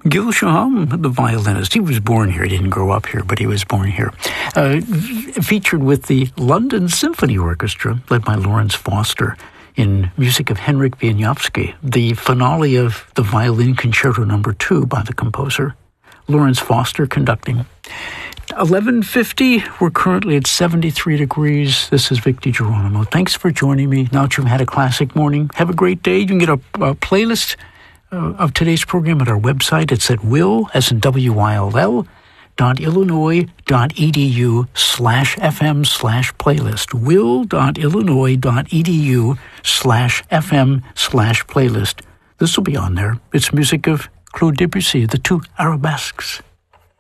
Gil Shaham, the violinist, he was born here. He didn't grow up here, but he was born here. Featured with the London Symphony Orchestra, led by Lawrence Foster, in music of Henryk Wieniawski, the finale of the Violin Concerto No. 2 by the composer. Lawrence Foster conducting. 11:50, we're currently at 73 degrees. This is Vic DiGeronimo. Thanks for joining me. Now that you've had a classic morning, have a great day. You can get a playlist of today's program at our website. It's at will.illinois.edu/FM/playlist. will.illinois.edu/FM/playlist. This will be on there. It's music of Claude Debussy, the two arabesques.